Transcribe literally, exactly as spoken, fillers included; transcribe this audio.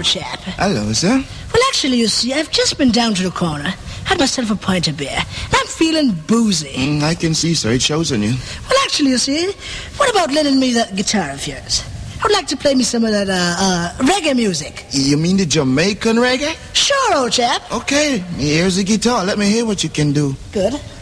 chap. Hello, sir. Well, actually, you see, I've just been down to the corner, had myself a pint of beer, and I'm feeling boozy. Mm, I can see, sir. It shows on you. Well, actually, you see, what about lending me that guitar of yours? I would like to play me some of that uh, uh, reggae music. You mean the Jamaican reggae? Sure, old chap. Okay, here's the guitar. Let me hear what you can do. Good.